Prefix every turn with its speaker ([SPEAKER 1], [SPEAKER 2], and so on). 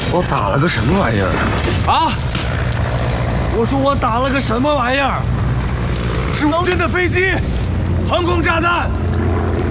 [SPEAKER 1] 我打了个什么玩意儿啊？我说我打了个什么玩意儿？是王军的飞机，航空炸弹。